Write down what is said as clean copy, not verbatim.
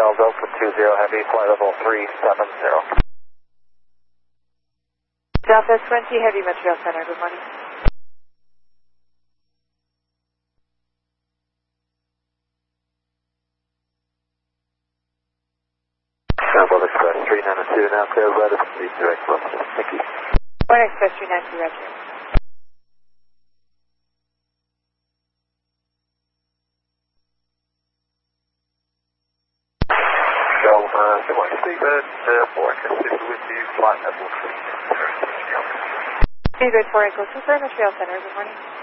Delta 20 Heavy, flight level 370. Delta 20 Heavy, Montreal Center, good morning. Southwest Express 392, now clear right up to direct left. Thank you. One Express 392, roger. Similar Speedbird 4 Echo Super with you, flight level 370. Speedbird 4 Echo Super, Montreal Center, good morning.